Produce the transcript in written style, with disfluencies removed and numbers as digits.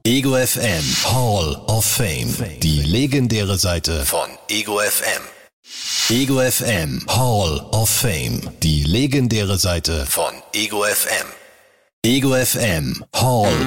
Ego FM Hall of Fame. Die legendäre Seite von Ego FM. Ego FM Hall of Fame. Die legendäre Seite von Ego FM. Ego FM Hall